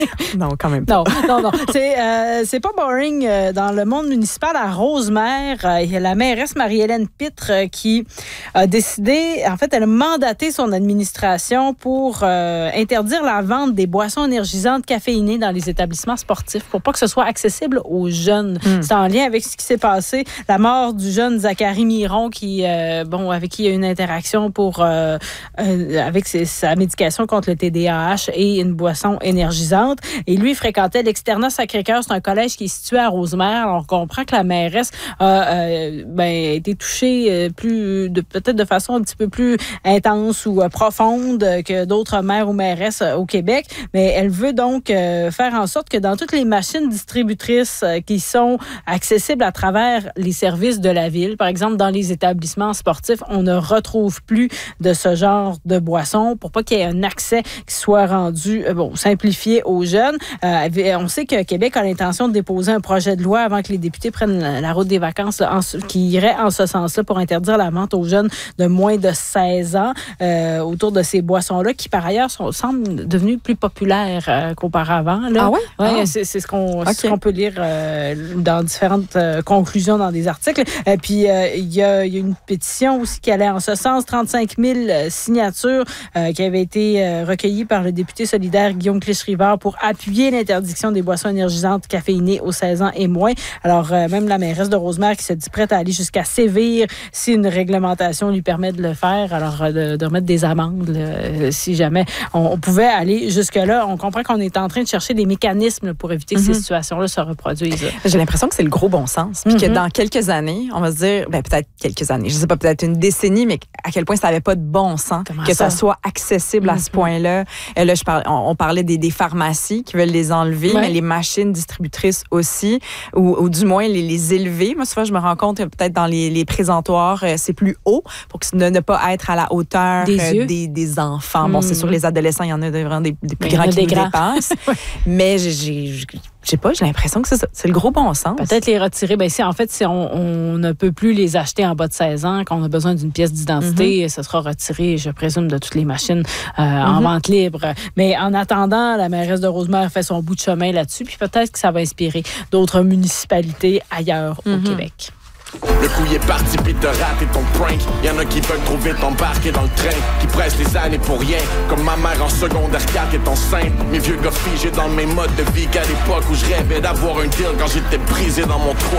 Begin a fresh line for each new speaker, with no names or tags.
Non, quand même pas.
Non. C'est pas boring. Dans le monde municipal à Rosemère, il y a la mairesse Marie-Hélène Pitre qui a décidé, en fait, elle a mandaté son administration pour interdire la vente des boissons énergisantes caféinées dans les établissements sportifs pour pas que ce soit accessible aux jeunes. C'est en lien avec ce qui s'est passé, la mort du jeune Zachary Miron avec qui il y a eu une interaction avec sa médication contre le TDAH et une boisson énergisante. Et lui, il fréquentait l'externat Sacré-Cœur. C'est un collège qui est situé à Rosemère. Alors, on comprend que la mairesse a été touchée peut-être de façon un petit peu plus intense ou profonde que d'autres maires ou mairesses au Québec. Mais elle veut donc faire en sorte que dans toutes les machines distributrices qui sont accessibles à travers les services de la ville, par exemple dans les établissements sportifs, on ne retrouve plus de ce genre de boissons pour pas qu'il y ait un accès qui soit rendu simplifié aux jeunes. On sait que Québec a l'intention de déposer un projet de loi avant que les députés prennent la route des vacances qui irait en ce sens-là pour interdire la vente aux jeunes de moins de 16 ans autour de ces boissons-là qui, par ailleurs, semblent devenues plus populaires qu'auparavant. Là.
Ah oui?
Ouais, c'est ce qu'on peut lire dans différentes conclusions dans des articles. Puis, il y a une pétition aussi qui allait en ce sens, 35 000 signatures qui avaient été recueillies par le député solidaire Guillaume Clich-Rivard pour appuyer l'interdiction des boissons énergisantes caféinées aux 16 ans et moins. Alors, même la mairesse de Rosemère qui se dit prête à aller jusqu'à sévir si une réglementation lui permet de le faire, alors de remettre des amendes si jamais on pouvait aller jusque-là. On comprend qu'on est en train de chercher des mécanismes pour éviter que ces situations-là se reproduisent.
J'ai l'impression que c'est le gros bon sens. Puis que dans quelques années, on va se dire, peut-être quelques années, je sais pas, peut-être une décennie, mais à quel point ça n'avait pas de bon sens que ça soit accessible à ce point-là. Là, on parlait des pharmacies qui veulent les enlever, mais les machines distributrices aussi, ou du moins les élever. Moi, souvent, je me rends compte que peut-être dans les présentoirs, c'est plus haut pour ne pas être à la hauteur des enfants. Bon, c'est sûr, les adolescents, il y en a vraiment des plus grands qui nous dépassent. Mais je sais pas, j'ai l'impression que c'est ça. C'est le gros bon sens.
Peut-être les retirer. Si on ne peut plus les acheter en bas de 16 ans, qu'on a besoin d'une pièce d'identité, ça sera retiré, je présume, de toutes les machines en vente libre. Mais en attendant, la mairesse de Rosemère fait son bout de chemin là-dessus, puis peut-être que ça va inspirer d'autres municipalités ailleurs au Québec.
Le coup est parti pis te raté ton prank. Y'en a qui veulent trop vite embarquer dans le train, qui pressent les années pour rien. Comme ma mère en secondaire 4 est enceinte. Mes vieux gars figés dans le même mode de vie qu'à l'époque où je rêvais d'avoir un deal quand j'étais brisé dans mon trou